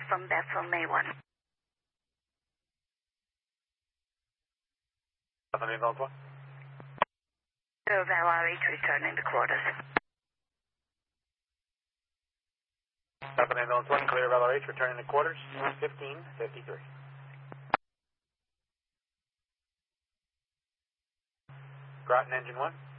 from Bethel, May 1. Bethel, May 1. Of LRH returning to quarters. Bethel, May 1, clear of LRH, returning to quarters, 1553. Groton, engine 1.